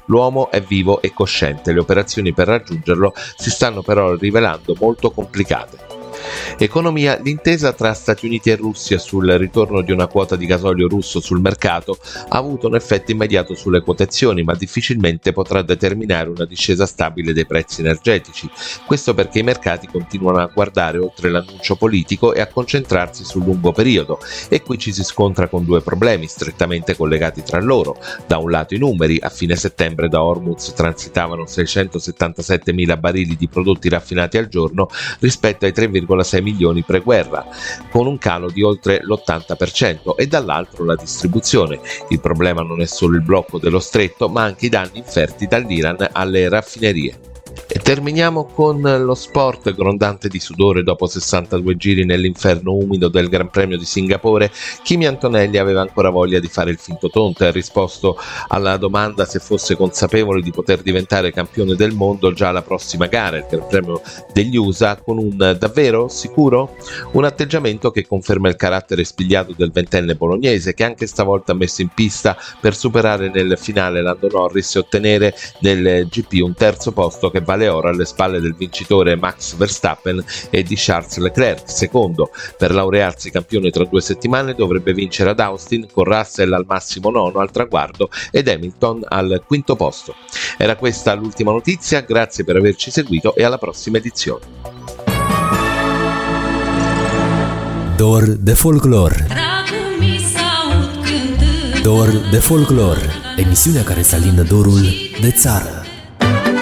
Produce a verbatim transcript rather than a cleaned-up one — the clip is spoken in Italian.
L'uomo è vivo e cosciente, le operazioni per raggiungerlo si stanno però rivelando molto complicate. Economia: l'intesa tra Stati Uniti e Russia sul ritorno di una quota di gasolio russo sul mercato ha avuto un effetto immediato sulle quotazioni, ma difficilmente potrà determinare una discesa stabile dei prezzi energetici. Questo perché i mercati continuano a guardare oltre l'annuncio politico e a concentrarsi sul lungo periodo, e qui ci si scontra con due problemi strettamente collegati tra loro. Da un lato i numeri: a fine settembre da Hormuz transitavano seicentosettantasettemila barili di prodotti raffinati al giorno rispetto ai tre virgola sei milioni pre-guerra, con un calo di oltre l'ottanta per cento, e dall'altro la distribuzione. Il problema non è solo il blocco dello stretto, ma anche i danni inferti dall'Iran alle raffinerie. E terminiamo con lo sport. Grondante di sudore dopo sessantadue giri nell'inferno umido del Gran Premio di Singapore, Kimi Antonelli aveva ancora voglia di fare il finto tonto e ha risposto alla domanda se fosse consapevole di poter diventare campione del mondo già alla prossima gara, il Gran Premio degli U S A, con un davvero sicuro? Un atteggiamento che conferma il carattere spigliato del ventenne bolognese, che anche stavolta ha messo in pista per superare nel finale Lando Norris e ottenere nel G P un terzo posto che vale ora alle spalle del vincitore Max Verstappen e di Charles Leclerc, secondo. Per laurearsi campione tra due settimane dovrebbe vincere ad Austin, con Russell al massimo nono al traguardo ed Hamilton al quinto posto. Era questa l'ultima notizia, grazie per averci seguito e alla prossima edizione. Dor de folclor. Dor de folclor, emisiunea care să alindă dorul de țară.